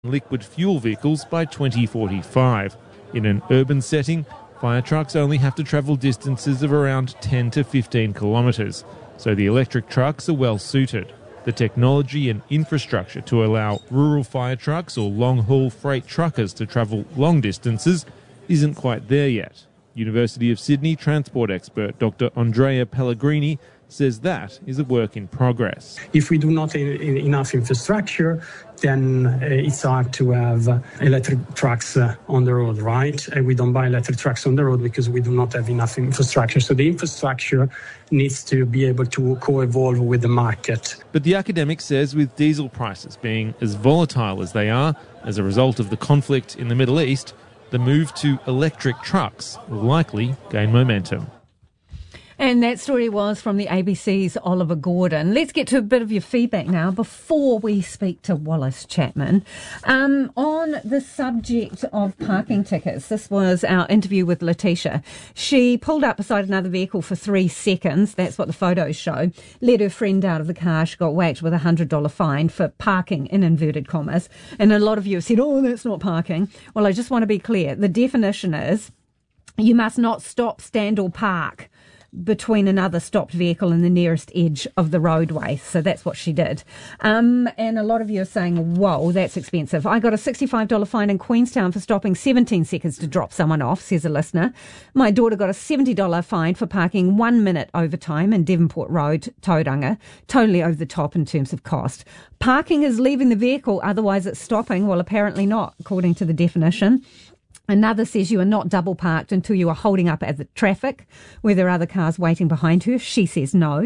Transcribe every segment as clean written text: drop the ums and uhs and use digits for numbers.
liquid fuel vehicles by 2045. In an urban setting, fire trucks only have to travel distances of around 10 to 15 kilometres, so the electric trucks are well suited. The technology and infrastructure to allow rural fire trucks or long-haul freight truckers to travel long distances isn't quite there yet. University of Sydney transport expert Dr. Andrea Pellegrini says that is a work in progress. If we do not have enough infrastructure, then it's hard to have electric trucks on the road, right? And we don't buy electric trucks on the road because we do not have enough infrastructure. So the infrastructure needs to be able to co-evolve with the market. But the academic says with diesel prices being as volatile as they are as a result of the conflict in the Middle East, the move to electric trucks will likely gain momentum. And that story was from the ABC's Oliver Gordon. Let's get to a bit of your feedback now before we speak to Wallace Chapman. On the subject of parking tickets, this was our interview with Letitia. She pulled up beside another vehicle for 3 seconds. That's what the photos show. Let her friend out of the car. She got whacked with a $100 fine for parking, in inverted commas. And a lot of you have said, oh, that's not parking. Well, I just want to be clear. The definition is you must not stop, stand or park between another stopped vehicle and the nearest edge of the roadway. So that's what she did. And a lot of you are saying, whoa, that's expensive. I got a $65 fine in Queenstown for stopping 17 seconds to drop someone off, says a listener. My daughter got a $70 fine for parking 1 minute over time in Devonport Road, Tauranga. Totally over the top in terms of cost. Parking is leaving the vehicle, otherwise it's stopping. Well, apparently not, according to the definition. Another says you are not double parked until you are holding up at the traffic where there are other cars waiting behind her. She says no.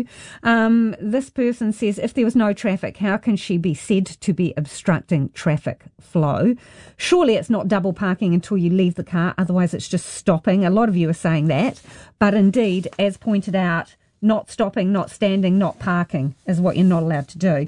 This person says if there was no traffic, how can she be said to be obstructing traffic flow? Surely it's not double parking until you leave the car. Otherwise it's just stopping. A lot of you are saying that. But indeed, as pointed out, not stopping, not standing, not parking is what you're not allowed to do.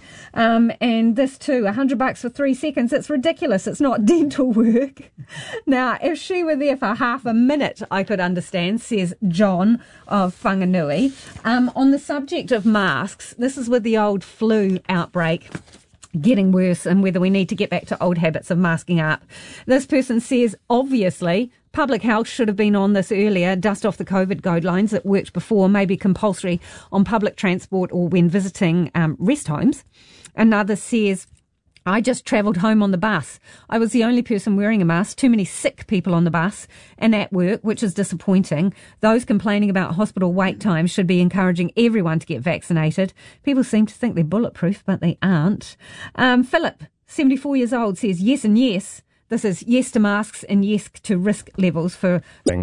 And this too, $100 for 3 seconds. It's ridiculous. It's not dental work. Now, if she were there for half a minute, I could understand, says John of Whanganui. On the subject of masks, this is with the old flu outbreak getting worse and whether we need to get back to old habits of masking up. This person says, obviously, public health should have been on this earlier, dust off the COVID guidelines that worked before, maybe compulsory on public transport or when visiting rest homes. Another says, I just travelled home on the bus. I was the only person wearing a mask, too many sick people on the bus and at work, which is disappointing. Those complaining about hospital wait times should be encouraging everyone to get vaccinated. People seem to think they're bulletproof, but they aren't. Philip, 74 years old, says yes and yes. This is yes to masks and yes to risk levels for...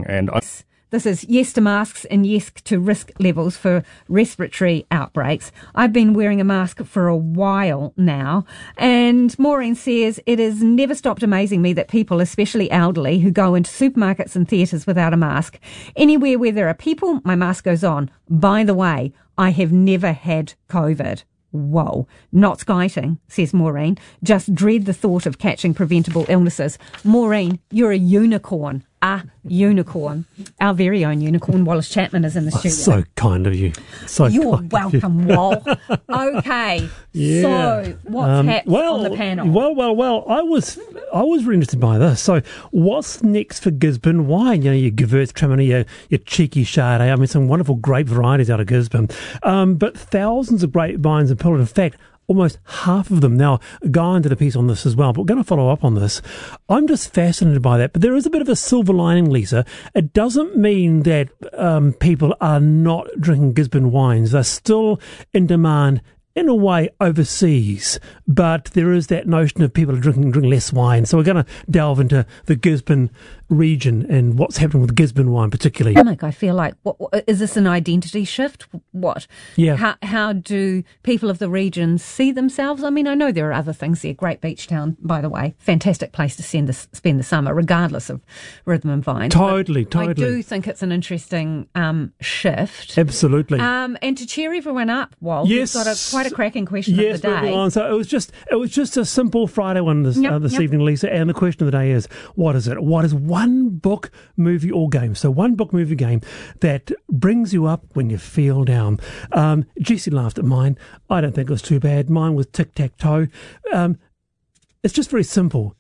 This is yes to masks and yes to risk levels for respiratory outbreaks. I've been wearing a mask for a while now. And Maureen says, it has never stopped amazing me that people, especially elderly, who go into supermarkets and theatres without a mask. Anywhere where there are people, my mask goes on. By the way, I have never had COVID. Whoa, not skiting, says Maureen. Just dread the thought of catching preventable illnesses. Maureen, you're a unicorn. A unicorn. Our very own unicorn, Wallace Chapman, is in the studio. So kind of you. You're welcome, Wal. Okay, yeah. So what's happening on the panel? Well, I was really interested by this. So what's next for Gisborne wine? You know, your Gewürztraminer, your cheeky Chardonnay. I mean, some wonderful grape varieties out of Gisborne. But thousands of grapevines and pillars. In fact, almost half of them. Now, Guy did a piece on this as well, but we're going to follow up on this. I'm just fascinated by that. But there is a bit of a silver lining, Lisa. It doesn't mean that people are not drinking Gisborne wines. They're still in demand in a way overseas, but there is that notion of people drinking less wine. So we're going to delve into the Gisborne region and what's happening with Gisborne wine particularly. I feel like, what, is this an identity shift? What? Yeah. How do people of the region see themselves? I mean, I know there are other things there. Great beach town, by the way. Fantastic place to spend the summer, regardless of rhythm and vine. Totally. I do think it's an interesting shift. Absolutely. And to cheer everyone up, Wal, yes, you've got quite a cracking question of the day. So it was just a simple Friday one this evening, Lisa. And the question of the day is, what is it? What is one book, movie, or game? So one book, movie, game that brings you up when you feel down. Jessie laughed at mine. I don't think it was too bad. Mine was Tic Tac Toe. It's just very simple.